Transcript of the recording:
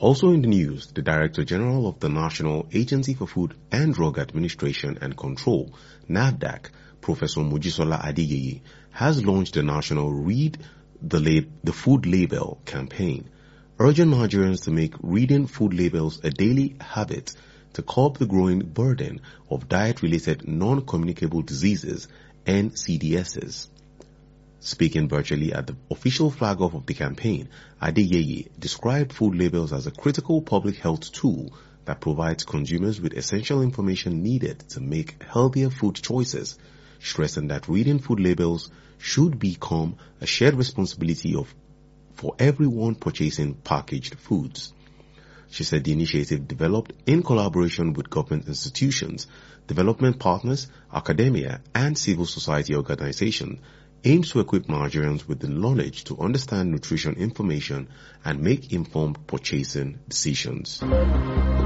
Also in the news, the Director General of the National Agency for Food and Drug Administration and Control, NAFDAC, Professor Mojisola Adeyeye, has launched the national Read the Food Label campaign, urging Nigerians to make reading food labels a daily habit to curb the growing burden of diet-related non-communicable diseases, NCDSs. Speaking virtually at the official flag-off of the campaign, Adeyeye described food labels as a critical public health tool that provides consumers with essential information needed to make healthier food choices, stressing that reading food labels should become a shared responsibility for everyone purchasing packaged foods. She said the initiative, developed in collaboration with government institutions, development partners, academia, and civil society organizations, aims to equip Nigerians with the knowledge to understand nutrition information and make informed purchasing decisions.